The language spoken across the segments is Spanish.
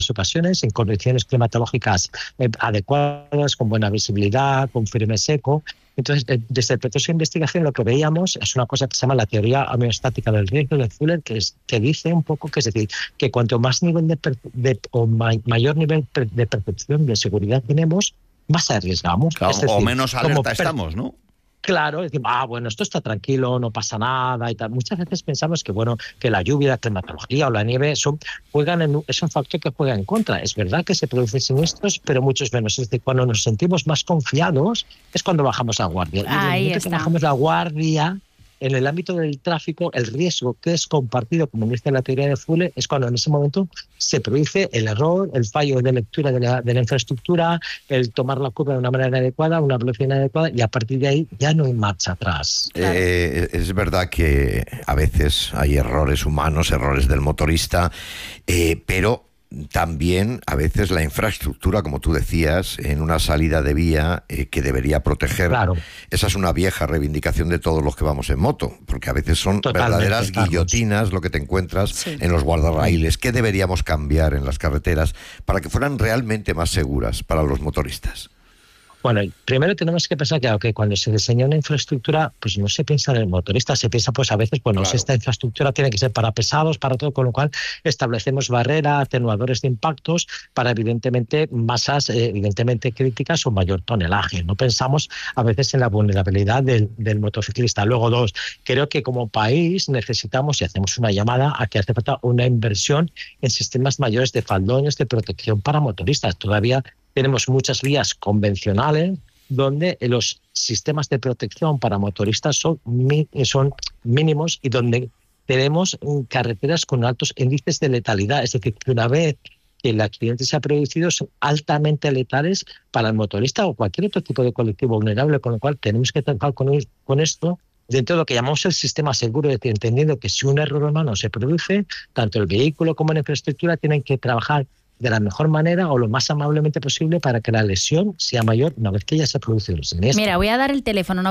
ocasiones, en condiciones climatológicas adecuadas, con buena visibilidad, con firme seco. Entonces, desde el proceso de investigación lo que veíamos es una cosa que se llama la teoría homeostática del riesgo de Fuller, que dice un poco, que es decir, que cuanto más nivel mayor nivel de percepción de seguridad tenemos, más arriesgamos. Claro, es decir, o menos alerta estamos, ¿no? Claro, decimos, bueno, esto está tranquilo, no pasa nada y tal. Muchas veces pensamos que, bueno, que la lluvia, la climatología o la nieve es un factor que juega en contra. Es verdad que se producen siniestros, pero muchos menos. Es decir, cuando nos sentimos más confiados es cuando bajamos la guardia. Y en el momento que bajamos la guardia, en el ámbito del tráfico, el riesgo que es compartido, como dice la teoría de Fuller, es cuando en ese momento se produce el error, el fallo de lectura de la infraestructura, el tomar la curva de una manera inadecuada, una velocidad inadecuada, y a partir de ahí ya no hay marcha atrás. Claro. Es verdad que a veces hay errores humanos, errores del motorista, pero también a veces la infraestructura, como tú decías, en una salida de vía que debería proteger. Claro. Esa es una vieja reivindicación de todos los que vamos en moto, porque a veces son verdaderas guillotinas lo que te encuentras en los guardarraíles. ¿Qué deberíamos cambiar en las carreteras para que fueran realmente más seguras para los motoristas? Bueno, primero tenemos que pensar que cuando se diseña una infraestructura, pues no se piensa en el motorista, se piensa pues a veces, bueno, claro, esta infraestructura tiene que ser para pesados, para todo, con lo cual establecemos barreras, atenuadores de impactos para evidentemente masas evidentemente críticas o mayor tonelaje. No pensamos a veces en la vulnerabilidad del motociclista. Luego, dos, creo que como país necesitamos y hacemos una llamada a que hace falta una inversión en sistemas mayores de faldones de protección para motoristas. Todavía tenemos muchas vías convencionales donde los sistemas de protección para motoristas son mínimos y donde tenemos carreteras con altos índices de letalidad. Es decir, que una vez que el accidente se ha producido son altamente letales para el motorista o cualquier otro tipo de colectivo vulnerable, con lo cual tenemos que trabajar con esto dentro de lo que llamamos el sistema seguro, es decir, entendiendo que si un error humano se produce, tanto el vehículo como la infraestructura tienen que trabajar de la mejor manera o lo más amablemente posible para que la lesión sea mayor una vez que ya se ha producido el siniestro. Mira, voy a dar el teléfono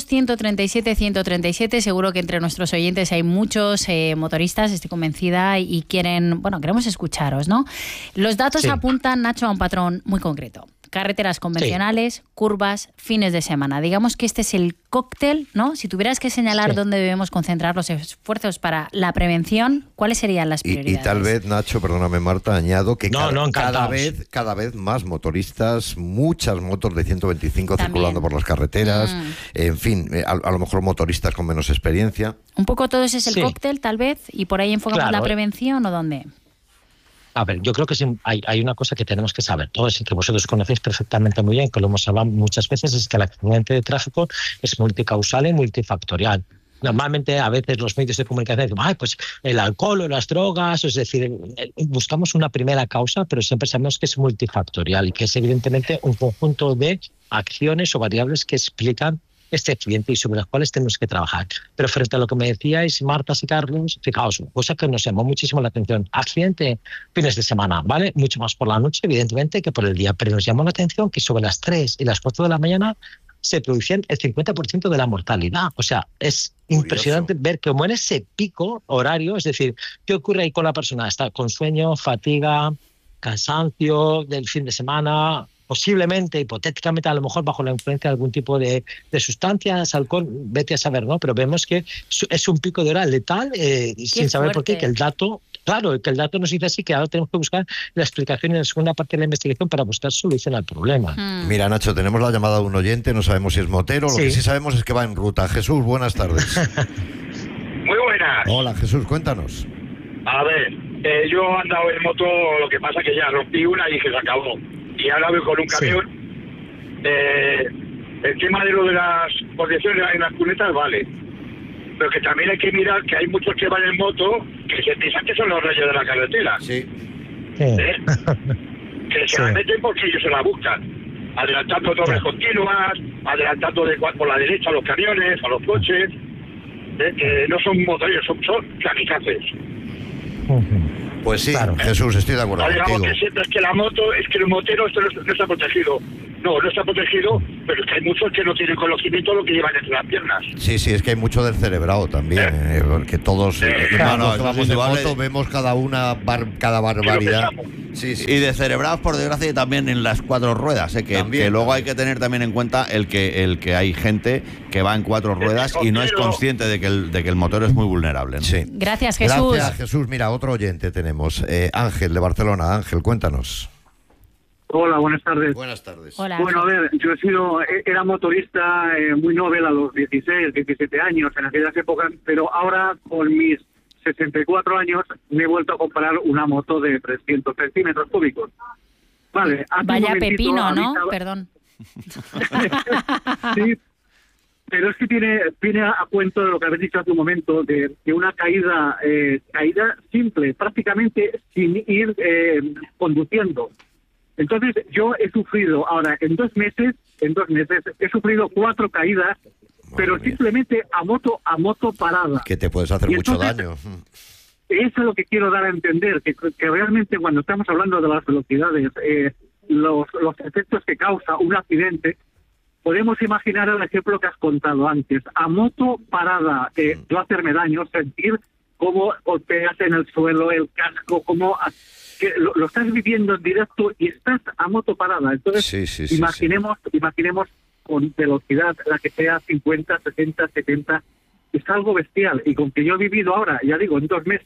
900-137-137. Seguro que entre nuestros oyentes hay muchos motoristas, estoy convencida, y queremos escucharos, ¿no? Los datos apuntan, Nacho, a un patrón muy concreto. Carreteras convencionales, curvas, fines de semana. Digamos que este es el cóctel, ¿no? Si tuvieras que señalar dónde debemos concentrar los esfuerzos para la prevención, ¿cuáles serían las prioridades? Y tal vez, Nacho, perdóname Marta, añado que cada vez más motoristas, muchas motos de 125 también circulando por las carreteras, en fin, a lo mejor motoristas con menos experiencia. Un poco todo ese es el cóctel, tal vez, y por ahí enfocamos la prevención, ¿o dónde? A ver, yo creo que hay una cosa que tenemos que saber todos y que vosotros conocéis perfectamente muy bien, que lo hemos hablado muchas veces, es que el accidente de tráfico es multicausal y multifactorial. Normalmente, a veces los medios de comunicación dicen, pues el alcohol o las drogas, es decir, buscamos una primera causa, pero siempre sabemos que es multifactorial y que es evidentemente un conjunto de acciones o variables que explican este accidente y sobre las cuales tenemos que trabajar. Pero frente a lo que me decíais, Marta y Carlos, fijaos, cosa que nos llamó muchísimo la atención. Accidente fines de semana, ¿vale? Mucho más por la noche, evidentemente, que por el día. Pero nos llamó la atención que sobre las 3 y las 4 de la mañana se producían el 50% de la mortalidad. O sea, es impresionante ver cómo en ese pico horario, es decir, ¿qué ocurre ahí con la persona? Está con sueño, fatiga, cansancio del fin de semana, posiblemente, hipotéticamente, a lo mejor bajo la influencia de algún tipo de sustancias, alcohol, vete a saber, ¿no? Pero vemos que es un pico de hora letal sin saber por qué, que el dato nos dice así, que ahora tenemos que buscar la explicación en la segunda parte de la investigación para buscar solución al problema. Mira, Nacho, tenemos la llamada de un oyente, no sabemos si es motero, lo que sí sabemos es que va en ruta. Jesús, buenas tardes. Muy buenas. Hola, Jesús, cuéntanos. A ver, yo he andado en moto, lo que pasa que ya rompí una y dije, se acabó. Y ahora voy con un camión. El tema de lo de las condiciones en las cunetas, vale. Pero que también hay que mirar que hay muchos que van en moto que se piensan que son los reyes de la carretera. Que se la meten porque ellos se la buscan. Adelantando dobles continuas, adelantando por la derecha a los camiones, a los coches. Que no son motoreros, son kamikazes. Pues sí, claro. Jesús, estoy de acuerdo contigo. Digamos que siempre es que la moto, es que el motero esto no está protegido. No está protegido, pero es que hay muchos que no tienen conocimiento de lo que llevan entre las piernas. Sí, es que hay mucho del cerebrado también, porque todos cuando vamos de moto vemos cada barbaridad. Sí. Y de cerebrados, por desgracia, y también en las 4 ruedas, que luego hay que tener también en cuenta el que hay gente que va en 4 ruedas y no es consciente de que el motor es muy vulnerable, ¿no? Sí. Gracias, Jesús. Gracias, Jesús. Mira, otro oyente tenemos, Ángel, de Barcelona. Ángel, cuéntanos. Hola, buenas tardes. Buenas tardes. Hola. Bueno, a ver, yo era motorista muy novel a los 16, 17 años en aquellas épocas, pero ahora con mis 64 años me he vuelto a comprar una moto de 300 centímetros cúbicos. Vale. Vaya pepino, ¿no? Perdón. Sí, pero es que viene a cuento de lo que habéis dicho hace un momento, de una caída simple, prácticamente sin ir conduciendo. Entonces yo he sufrido ahora en 2 meses he sufrido 4 caídas, pero simplemente a moto parada. Que te puedes hacer mucho daño. Eso es lo que quiero dar a entender, que realmente cuando estamos hablando de las velocidades, los efectos que causa un accidente, podemos imaginar el ejemplo que has contado antes. A moto parada, no hacerme daño, sentir cómo golpeas en el suelo, el casco, cómo... que lo estás viviendo en directo y estás a moto parada. Entonces, imaginemos con velocidad, la que sea 50, 60, 70, es algo bestial. Y con que yo he vivido ahora, ya digo, en 2 meses,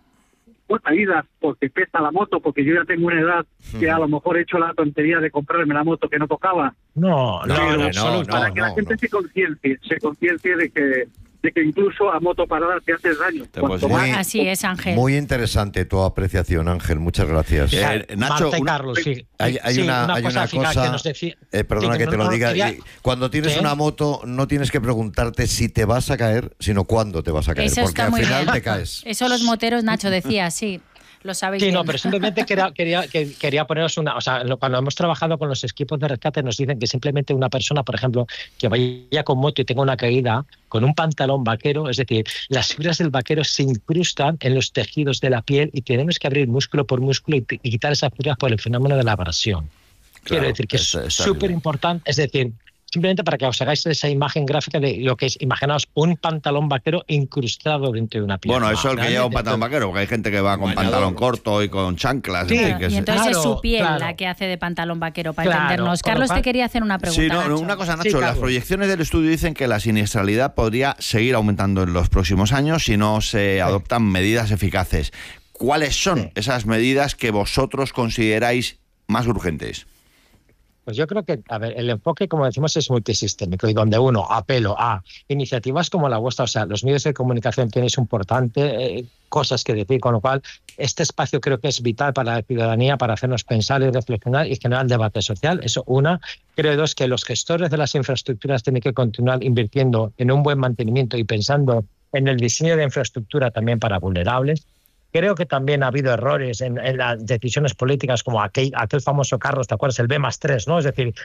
caídas porque pesa la moto, porque yo ya tengo una edad que a lo mejor he hecho la tontería de comprarme la moto que no tocaba. No, para que la gente se conciencie de que incluso a moto parada te haces daño. Así es, Ángel. Muy interesante tu apreciación, Ángel. Muchas gracias. Nacho, Carlos, sí. Hay una cosa, perdona que te lo diga. Cuando tienes una moto, no tienes que preguntarte si te vas a caer, sino cuándo te vas a caer, eso porque al final te caes. Eso los moteros, Nacho decía, sí. Lo sabéis sí, bien. No, pero simplemente quería poneros una... O sea, cuando hemos trabajado con los equipos de rescate nos dicen que simplemente una persona, por ejemplo, que vaya con moto y tenga una caída, con un pantalón vaquero, es decir, las fibras del vaquero se incrustan en los tejidos de la piel y tenemos que abrir músculo por músculo y quitar esas fibras por el fenómeno de la abrasión. Quiero decir que es súper importante, es decir... Simplemente para que os hagáis esa imagen gráfica de lo que es, imaginaos un pantalón vaquero incrustado dentro de una pierna. Bueno, eso es el que lleva un pantalón vaquero, porque hay gente que va con pantalón corto y con chanclas. Sí, y entonces es su piel la que hace de pantalón vaquero, para entendernos. Carlos, te quería hacer una pregunta. Sí, Nacho. Una cosa, Nacho, las proyecciones del estudio dicen que la siniestralidad podría seguir aumentando en los próximos años si no se adoptan medidas eficaces. ¿Cuáles son esas medidas que vosotros consideráis más urgentes? Pues yo creo que, a ver, el enfoque, como decimos, es multisistémico y donde uno apelo a iniciativas como la vuestra, o sea, los medios de comunicación tenéis importante cosas que decir, con lo cual este espacio creo que es vital para la ciudadanía, para hacernos pensar y reflexionar y generar debate social. Eso una. Creo dos, que los gestores de las infraestructuras tienen que continuar invirtiendo en un buen mantenimiento y pensando en el diseño de infraestructura también para vulnerables. Creo que también ha habido errores en las decisiones políticas, como aquel famoso Carlos, ¿te acuerdas? El B+3, ¿no? Es decir,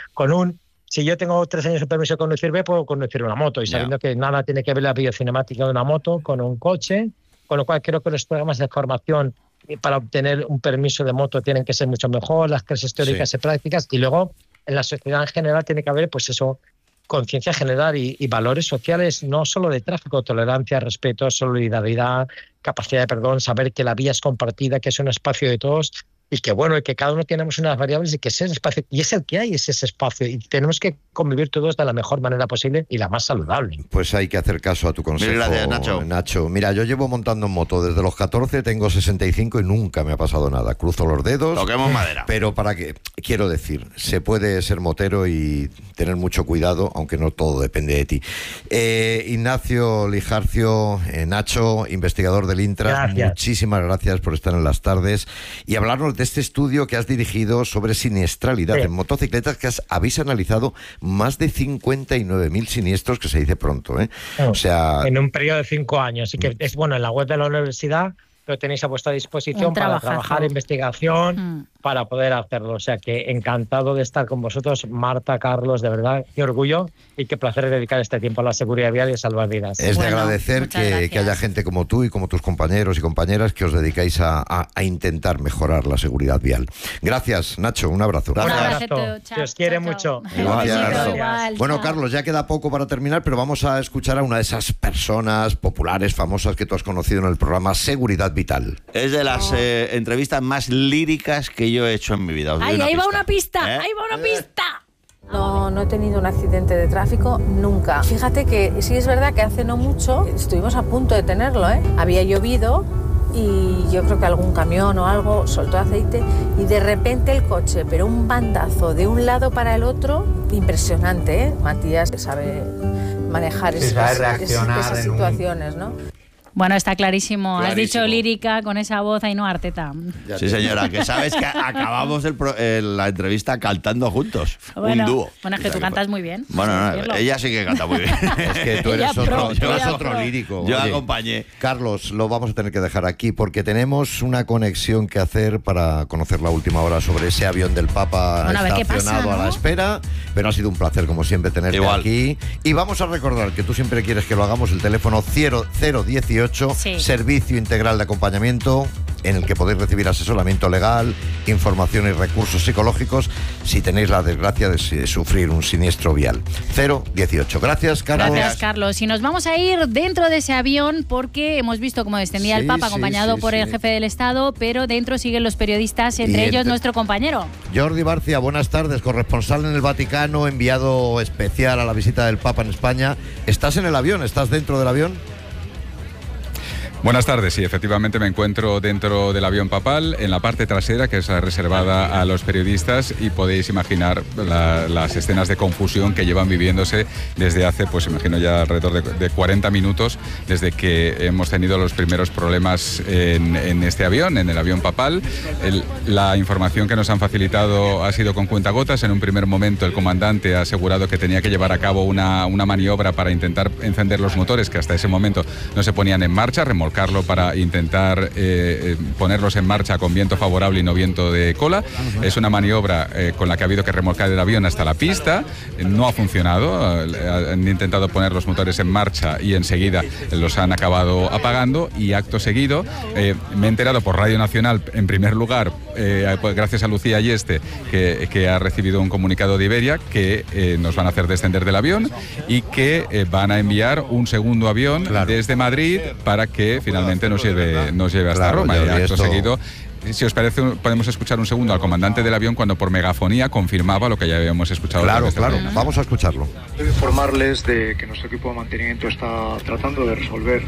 si yo tengo 3 años de permiso de conducir B, puedo conducir una moto, y sabiendo que nada tiene que ver la biocinemática de una moto con un coche, con lo cual creo que los programas de formación para obtener un permiso de moto tienen que ser mucho mejor, las clases teóricas y prácticas, y luego en la sociedad en general tiene que haber, pues eso, conciencia general y valores sociales, no solo de tráfico, tolerancia, respeto, solidaridad, capacidad de perdón, saber que la vía es compartida, que es un espacio de todos y que bueno, y que cada uno tenemos unas variables y que ese espacio, y es el que hay, es ese espacio, y tenemos que convivir todos de la mejor manera posible y la más saludable. Pues hay que hacer caso a tu consejo. Gracias, Nacho. Mira, yo llevo montando en moto desde los 14, tengo 65 y nunca me ha pasado nada. Cruzo los dedos. Toquemos madera. Pero quiero decir, se puede ser motero y tener mucho cuidado, aunque no todo depende de ti. Ignacio Lijarcio, Nacho, investigador del Intra, muchísimas gracias por estar en las tardes y hablarnos de este estudio que has dirigido sobre siniestralidad en motocicletas, que habéis analizado más de 59.000 siniestros, que se dice pronto, ¿eh? O sea, en un periodo de 5 años. Así que es bueno, en la web de la universidad lo tenéis a vuestra disposición para trabajar investigación para poder hacerlo. O sea que encantado de estar con vosotros, Marta, Carlos, de verdad, qué orgullo y qué placer dedicar este tiempo a la seguridad vial y a salvar vidas. Es de agradecer que haya gente como tú y como tus compañeros y compañeras que os dedicáis a intentar mejorar la seguridad vial. Gracias, Nacho, un abrazo. Gracias. Que os quiere mucho. Gracias. Bueno, Carlos, ya queda poco para terminar, pero vamos a escuchar a una de esas personas populares, famosas que tú has conocido en el programa Seguridad Vital. Es de las entrevistas más líricas que yo he hecho en mi vida. Ahí va una pista, ahí va una pista. No he tenido un accidente de tráfico nunca. Fíjate que sí es verdad que hace no mucho estuvimos a punto de tenerlo, Había llovido y yo creo que algún camión o algo soltó aceite y de repente el coche, pero un bandazo de un lado para el otro, impresionante, Matías sabe manejar esas situaciones, ¿no? Bueno, está clarísimo. Has dicho lírica con esa voz, Ainhoa Arteta. Sí, señora, que sabes que acabamos la entrevista cantando juntos. Bueno, un dúo. Bueno, es que tú cantas muy bien. Bueno, ella sí que canta muy bien. Es que tú eres otro lírico. Yo acompañé. Carlos, lo vamos a tener que dejar aquí porque tenemos una conexión que hacer para conocer la última hora sobre ese avión del Papa estacionado a la espera. Pero ha sido un placer, como siempre, tenerte aquí. Y vamos a recordar que tú siempre quieres que lo hagamos, el teléfono 0018. Servicio integral de acompañamiento, en el que podéis recibir asesoramiento legal, información y recursos psicológicos si tenéis la desgracia de sufrir un siniestro vial. 018. Gracias, Carlos. Gracias, Carlos. Y nos vamos a ir dentro de ese avión porque hemos visto cómo descendía el Papa acompañado por el jefe del Estado, pero dentro siguen los periodistas, entre ellos nuestro compañero. Jordi Barcia, buenas tardes, corresponsal en el Vaticano, enviado especial a la visita del Papa en España. ¿Estás en el avión? ¿Estás dentro del avión? Buenas tardes, sí, efectivamente me encuentro dentro del avión papal, en la parte trasera, que es reservada a los periodistas, y podéis imaginar las escenas de confusión que llevan viviéndose desde hace, pues imagino ya alrededor de 40 minutos, desde que hemos tenido los primeros problemas en este avión, en el avión papal. La información que nos han facilitado ha sido con cuentagotas. En un primer momento el comandante ha asegurado que tenía que llevar a cabo una maniobra para intentar encender los motores, que hasta ese momento no se ponían en marcha, remolcarlo para intentar ponerlos en marcha con viento favorable y no viento de cola. Es una maniobra con la que ha habido que remolcar el avión hasta la pista. No ha funcionado. Han intentado poner los motores en marcha y enseguida los han acabado apagando, y acto seguido me he enterado por Radio Nacional, en primer lugar, gracias a Lucía Ayeste, que ha recibido un comunicado de Iberia, que nos van a hacer descender del avión y que van a enviar un segundo avión desde Madrid para que finalmente nos lleve hasta Roma. Y acto seguido, si os parece, podemos escuchar un segundo al comandante del avión cuando por megafonía confirmaba lo que ya habíamos escuchado. Claro, vamos a escucharlo. Quiero informarles de que nuestro equipo de mantenimiento está tratando de resolver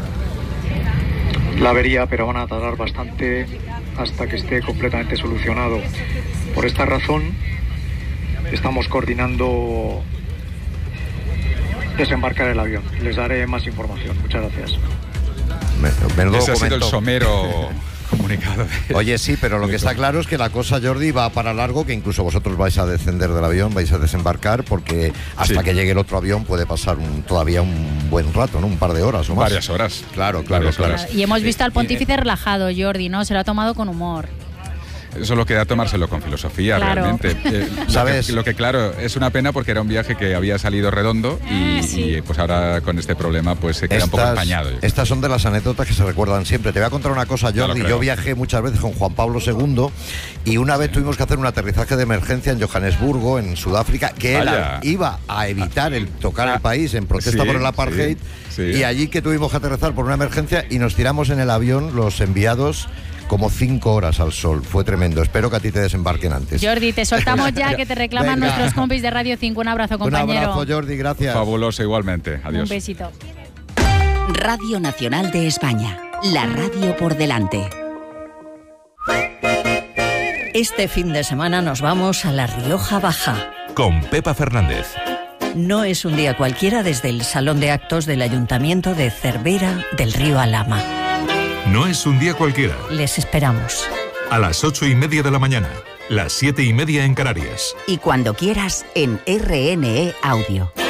la avería, pero van a tardar bastante hasta que esté completamente solucionado. Por esta razón, estamos coordinando desembarcar el avión. Les daré más información. Muchas gracias. Ese ha sido el somero comunicado. Oye, sí, pero lo que está claro es que la cosa, Jordi, va para largo, que incluso vosotros vais a descender del avión, vais a desembarcar, porque hasta que llegue el otro avión puede pasar todavía un buen rato, ¿no? Un par de horas o más. Varias horas. Claro. Y hemos visto al pontífice relajado, Jordi, ¿no? Se lo ha tomado con humor. Eso lo queda tomárselo con filosofía, realmente. ¿Sabes? Lo que claro, es una pena porque era un viaje que había salido redondo y pues ahora con este problema pues se queda un poco empañado. Estas son de las anécdotas que se recuerdan siempre. Te voy a contar una cosa, Jordi. Yo viajé muchas veces con Juan Pablo II y una vez tuvimos que hacer un aterrizaje de emergencia en Johannesburgo, en Sudáfrica, que él iba a evitar el tocar el país en protesta por el apartheid, y allí que tuvimos que aterrizar por una emergencia y nos tiramos en el avión los enviados como 5 horas al sol. Fue tremendo. Espero que a ti te desembarquen antes. Jordi, te soltamos ya, que te reclaman nuestros compis de Radio 5. Un abrazo, compañero. Un abrazo, Jordi, gracias. Fabuloso, igualmente. Adiós. Un besito. Radio Nacional de España. La radio por delante. Este fin de semana nos vamos a La Rioja Baja. Con Pepa Fernández. No es un día cualquiera desde el Salón de Actos del Ayuntamiento de Cervera del Río Alhama. No es un día cualquiera. Les esperamos. A las 8:30 de la mañana, las 7:30 en Canarias. Y cuando quieras en RNE Audio.